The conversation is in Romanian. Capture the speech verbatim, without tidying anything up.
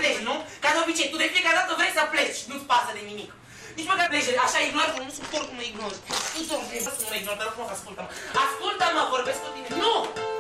pleci, nu? Ca de obicei, tu de fiecare dată vrei să pleci, nu-ți pasă de nimic. Nici măcar pleci, așa ignori, nu suport cum mă ignori. Nu suport cum mă ignori, dar frumos, ascultă-mă. Ascultă-mă, vorbesc cu tine. Nu!